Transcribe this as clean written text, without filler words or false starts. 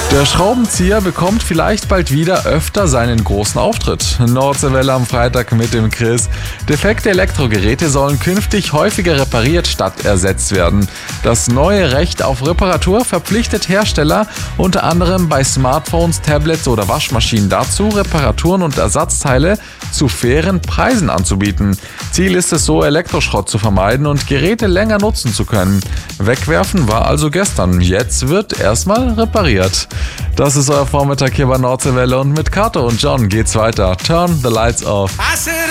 Der Schraubenzieher bekommt vielleicht bald wieder öfter seinen großen Auftritt. Nordseewelle am Freitag mit dem Chris. Defekte Elektrogeräte sollen künftig häufiger repariert statt ersetzt werden. Das neue Recht auf Reparatur verpflichtet Hersteller unter anderem bei Smartphones, Tablets oder Waschmaschinen dazu, Reparaturen und Ersatzteile zu fairen Preisen anzubieten. Ziel ist es so, Elektroschrott zu vermeiden und Geräte länger nutzen zu können. Wegwerfen war also gestern, jetzt wird erstmal repariert. Das ist euer Vormittag hier bei Nordseewelle und mit Kato und John geht's weiter. Turn the lights off.